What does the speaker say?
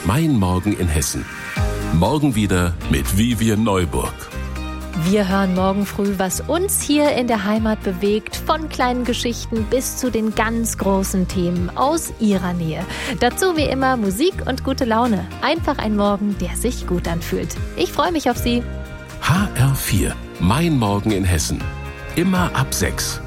Mein Morgen in Hessen. Morgen wieder mit Vivian Neuburg. Wir hören morgen früh, was uns hier in der Heimat bewegt, von kleinen Geschichten bis zu den ganz großen Themen aus Ihrer Nähe. Dazu wie immer Musik und gute Laune. Einfach ein Morgen, der sich gut anfühlt. Ich freue mich auf Sie. HR4, Mein Morgen in Hessen. Immer ab 6.